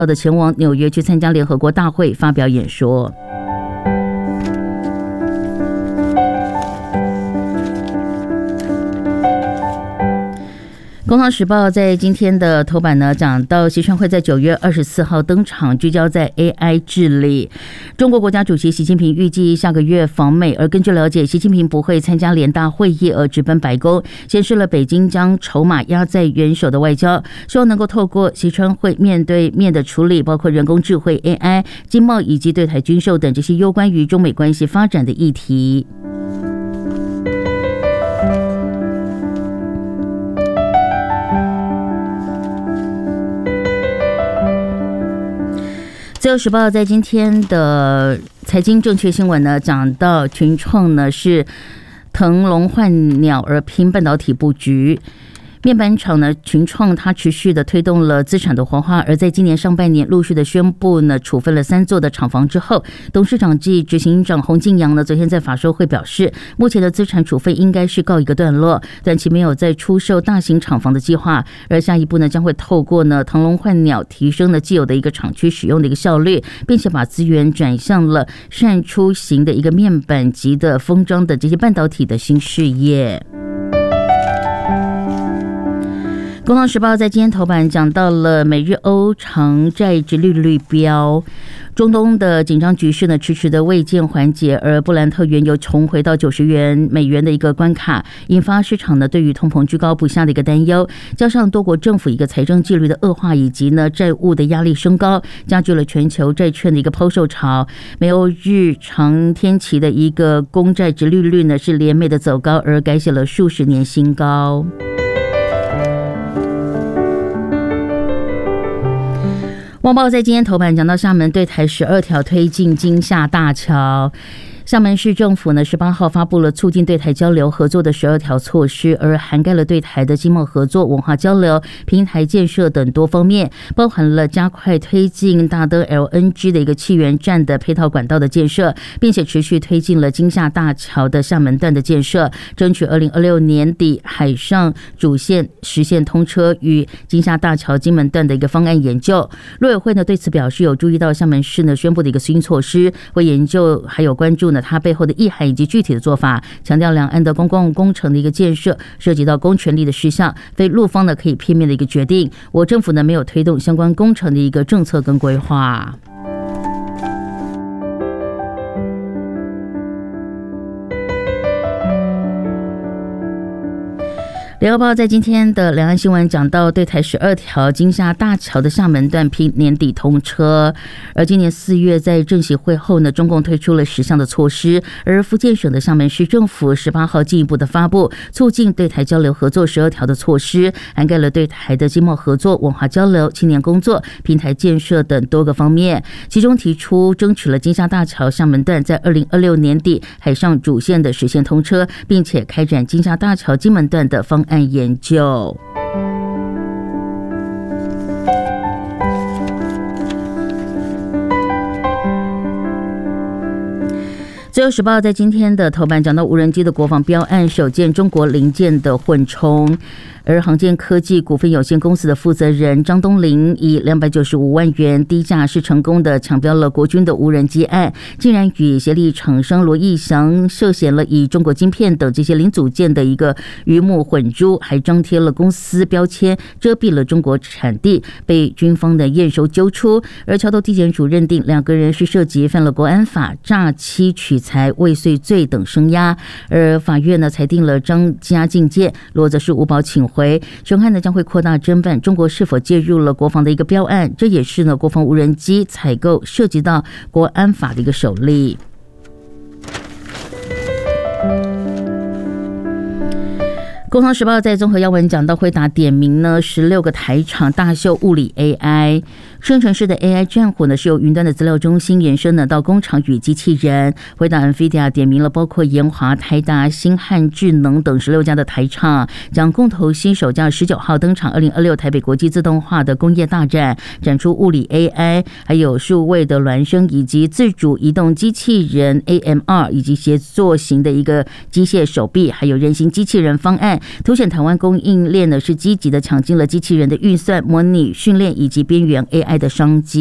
的前往纽约去参加联合国大会发表演说。工商时报在今天的头版呢，讲到习川会在9月24号登场，聚焦在 AI 治理。中国国家主席习近平预计下个月访美，而根据了解，习近平不会参加联大会议而直奔白宫，显示了北京将筹码压在元首的外交，希望能够透过习川会面对面的处理，包括人工智慧、AI、经贸以及对台军售等这些攸关于中美关系发展的议题。自由时报在今天的财经正确新闻呢，讲到群创呢是腾笼换鸟而拼半导体布局。面板厂呢，群创它持续的推动了资产的活化，而在今年上半年陆续的宣布呢，处分了3座的厂房之后，董事长暨执行长洪敬阳呢，昨天在法说会表示，目前的资产处分应该是告一个段落，短期没有再出售大型厂房的计划，而下一步呢，将会透过呢腾笼换鸟，提升了既有的一个厂区使用的一个效率，并且把资源转向了善出型的一个面板级的封装的这些半导体的新事业。工商时报在今天头版讲到了美日欧长债殖利率飙，中东的紧张局势呢迟迟的未见缓解，而布兰特原油重回到90美元的一个关卡，引发市场呢对于通膨居高不下的一个担忧，加上多国政府一个财政纪律的恶化，以及呢债务的压力升高，加剧了全球债券的一个抛售潮。美欧日长天期的一个公债殖利率呢是连袂的走高，而改写了数十年新高。旺报在今天头版讲到厦门对台12条推进金厦大桥。厦门市政府呢18号发布了促进对台交流合作的12条措施，而涵盖了对台的经贸合作、文化交流、平台建设等多方面，包含了加快推进大德 LNG 的一个气源站的配套管道的建设，并且持续推进了金厦大桥的厦门段的建设，争取2026年底海上主线实现通车与金厦大桥金门段的一个方案研究。陆委会呢对此表示有注意到厦门市呢宣布的一个新措施，会研究还有关注呢它背后的意涵以及具体的做法，强调两岸的公共工程的一个建设涉及到公权力的事项，非陆方呢可以片面的一个决定。我政府呢没有推动相关工程的一个政策跟规划。联合报在今天的两岸新闻讲到，对台12条金厦大桥的厦门段拼年底通车。而今年4月在政协会后呢，中共推出了10项的措施，而福建省的厦门市政府18号进一步的发布促进对台交流合作12条的措施，涵盖了对台的经贸合作、文化交流、青年工作、平台建设等多个方面。其中提出争取了金厦大桥厦门段在2026年底海上主线的实现通车，并且开展金厦大桥金门段的方案研究。自由时报在今天的头版讲到无人机的国防标案首见中国零件的混充，而航健科技股份有限公司的负责人张东林以295万元低价是成功的抢标了国军的无人机案，竟然与协力厂商罗义祥涉嫌了以中国晶片等这些零组件的一个鱼目混珠，还张贴了公司标签，遮蔽了中国产地，被军方的验收揪出。而桥头地检署认定2个人是涉及犯了国安法、诈欺取财未遂罪等声押，而法院呢裁定了张家禁见，罗则是无保请回。凶案呢将会扩大侦办中国是否介入了国防的一个标案，这也是呢国防无人机采购涉及到国安法的一个首例。工商时报在综合要闻讲到，辉达点名呢16个台厂大秀物理 AI， 生成式的 AI 战火呢是由云端的资料中心延伸呢到工厂与机器人。辉达 NVIDIA 点名了包括研华、台达、新汉智能等16家的台厂，将共同携手将19号登场2026台北国际自动化的工业大展，展出物理 AI， 还有数位的孪生以及自主移动机器人 AMR， 以及协作型的一个机械手臂，还有人形机器人方案。 凸显台湾供应链呢是积极的抢进了机器人的运算、模拟训练以及边缘 AI 的商机。